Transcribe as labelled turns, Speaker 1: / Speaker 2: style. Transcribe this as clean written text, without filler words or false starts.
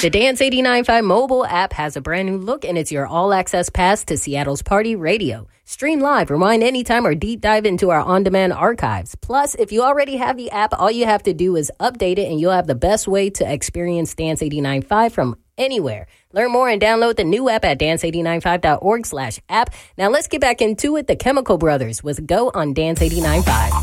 Speaker 1: The Dance 89.5 mobile app has a brand new look, and it's your all-access pass to Seattle's party radio. Stream live, rewind anytime, or deep dive into our on-demand archives. Plus, if you already have the app, all you have to do is update it, and you'll have the best way to experience Dance 89.5 from anywhere. Learn more and download the new app at dance895.org/app. Now let's get back into it. The Chemical Brothers with Go on Dance 89.5.